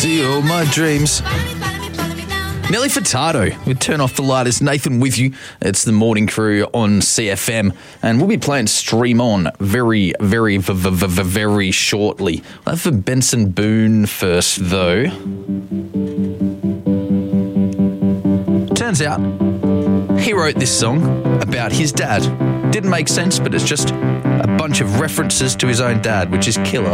see all my dreams. Nelly Furtado with Turn Off the Light. It's Nathan with you. It's the morning crew on CFM, and we'll be playing Stream On very, very, very shortly. We'll have for Benson Boone first, though. Turns out he wrote this song about his dad. Didn't make sense, but it's just a bunch of references to his own dad, which is killer.